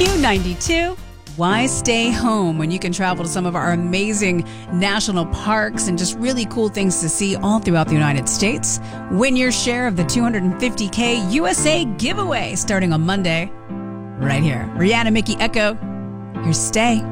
Q92. Why stay home when you can travel to some of our amazing national parks and just really cool things to see all throughout the United States? Win your share of the $250K USA giveaway starting on Monday. Right here. Rihanna, Mickey, Echo. Here's Stay.